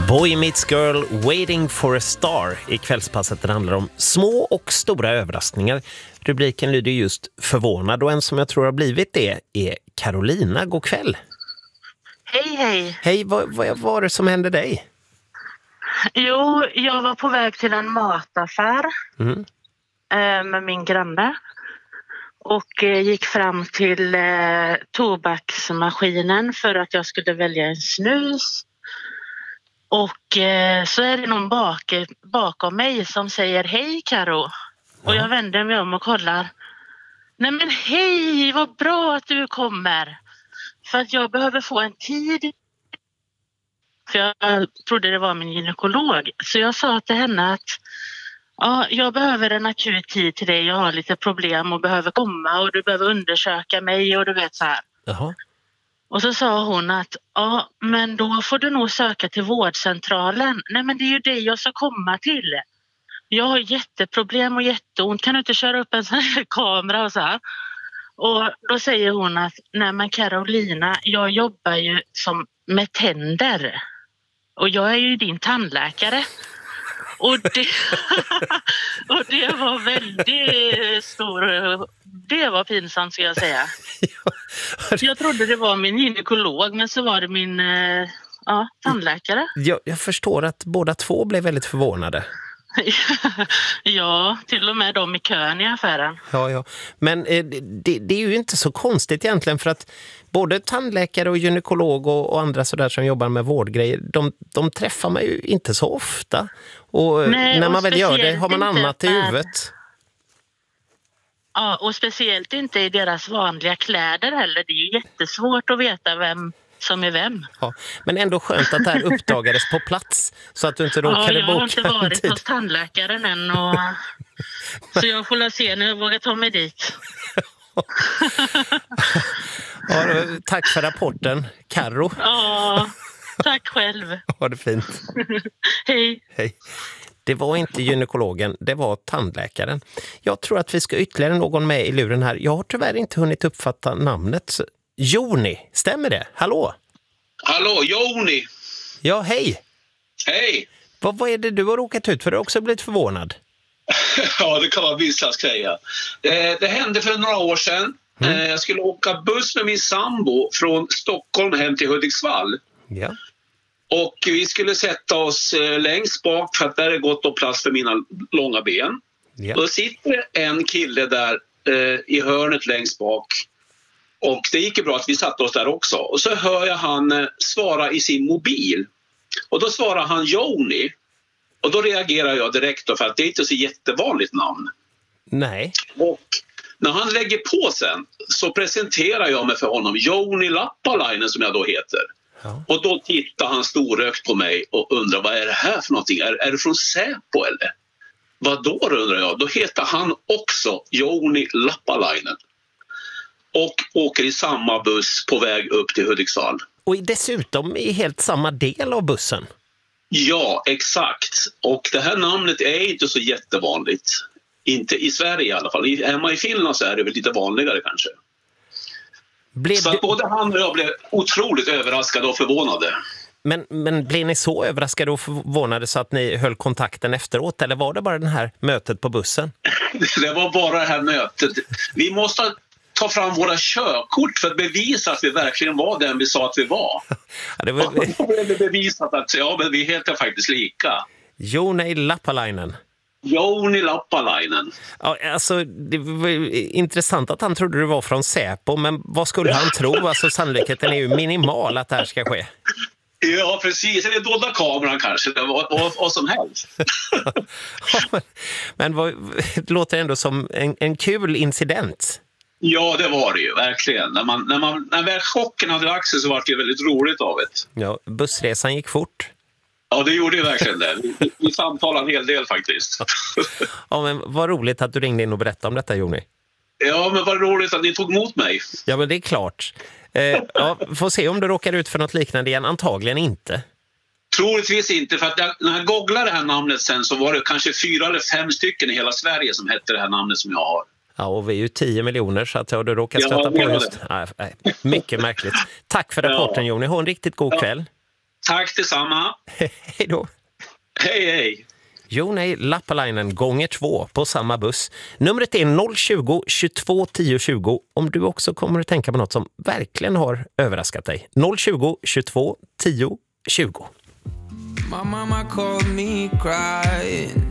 Boy Meets Girl, Waiting for a Star. I kvällspasset det handlar om små och stora överraskningar. Rubriken lyder just förvånad och en som jag tror har blivit det är Carolina. God kväll. Hej, hej. Hej, vad var det som hände dig? Jo, jag var på väg till en mataffär med min granne. Och gick fram till tobaksmaskinen för att jag skulle välja en snus. Och så är det någon bakom mig som säger hej Karo. Och jag vänder mig om och kollar. Nej men hej, vad bra att du kommer. För att jag behöver få en tid. För jag trodde det var min gynekolog. Så jag sa till henne att ja, jag behöver en akut tid till dig. Jag har lite problem och behöver komma och du behöver undersöka mig och du vet så här. Jaha. Och så sa hon att ja, men då får du nog söka till vårdcentralen. Nej men det är ju det jag ska komma till. Jag har jätteproblem och jätteont. Kan du inte köra upp en sån här kamera och så här? Och då säger hon att nej men Carolina, jag jobbar ju med tänder. Och jag är ju din tandläkare. Och det, och det var väldigt stor, det var pinsamt ska jag säga. Jag trodde det var min gynekolog men så var det min tandläkare. Jag förstår att båda två blev väldigt förvånade. Ja, till och med de i kön i affären. Ja. Men det är ju inte så konstigt egentligen för att både tandläkare och gynekolog och andra sådär som jobbar med vårdgrejer, de träffar man ju inte så ofta. Och nej, när man och väl gör det har man inte annat i huvudet. Ja, och speciellt inte i deras vanliga kläder heller. Det är ju jättesvårt att veta vem som är vem. Ja, men ändå skönt att det här uppdagades på plats så att du inte råkade boka. Ja, jag har inte varit hos tandläkaren än så jag får se när jag vågar ta mig dit. Ja, tack för rapporten, Karo. Ja, tack själv. Ha det fint. Hej. Hej. Det var inte gynekologen, det var tandläkaren. Jag tror att vi ska ytterligare någon med i luren här. Jag har tyvärr inte hunnit uppfatta namnet. Joni, stämmer det? Hallå? Hallå, Joni. Ja, hej. Hej. Vad är det du har råkat ut för? Du har också blivit förvånad. Ja, det kan man vissa säga. Det hände för några år sedan. Jag skulle åka buss med min sambo från Stockholm hem till Hudiksvall. Ja. Och vi skulle sätta oss längst bak för att där är gott och plats för mina långa ben. Ja. Då sitter en kille där i hörnet längst bak. Och det gick ju bra att vi satte oss där också. Och så hör jag han svara i sin mobil. Och då svarar han Joni. Och då reagerar jag direkt då, för att det är inte så jättevanligt namn. Nej. Och när han lägger på sen så presenterar jag mig för honom. Joni Lappalainen som jag då heter. Ja. Och då tittar han storögt på mig och undrar vad är det här för någonting? Är du från Säpo eller? Vad då undrar jag? Då heter han också Joni Lappalainen. Och åker i samma buss på väg upp till Hudiksvall. Och dessutom i helt samma del av bussen. Ja, exakt. Och det här namnet är inte så jättevanligt. Inte i Sverige i alla fall. Hemma i Finland så är det väl lite vanligare kanske. Så att både han och jag blev otroligt överraskade och förvånade. Men blev ni så överraskade och förvånade så att ni höll kontakten efteråt? Eller var det bara det här mötet på bussen? Det var bara det här mötet. Vi måste ta fram våra körkort för att bevisa att vi verkligen var den vi sa att vi var. Ja, det var... Och då blev det bevisat att men vi heter faktiskt lika. Joni Lappalainen. Joni Lappalainen. Ja, alltså, det var intressant att han trodde du var från Säpo, men vad skulle han tro? Alltså, sannolikheten är ju minimal att det här ska ske. Ja, precis. Eller dolda kameran kanske. Vad som helst. Ja, men det låter ändå som en kul incident. Ja, det var det ju, verkligen. När väl chocken hade lagt sig så var det väldigt roligt av det. Ja, bussresan gick fort. Ja, det gjorde ju verkligen det. Vi samtalade en hel del faktiskt. Ja, men vad roligt att du ringde in och berättade om detta, Joni. Ja, men vad roligt att ni tog emot mig. Ja, men det är klart. Får se om du råkar ut för något liknande igen. Antagligen inte. Troligtvis inte, för att när jag googlade det här namnet sen så var det kanske 4 eller 5 stycken i hela Sverige som hette det här namnet som jag har. Ja, och vi är ju 10 miljoner så att du råkar stöta på just. Nej, mycket märkligt. Tack för rapporten, Joni. Ha en riktigt god kväll. Tack detsamma. Hej då. Hej. Jo, nej, Lappalainen gånger 2 på samma buss. Numret är 020 22 10 20 om du också kommer att tänka på något som verkligen har överraskat dig. 020 22 10 20. My mama called me crying.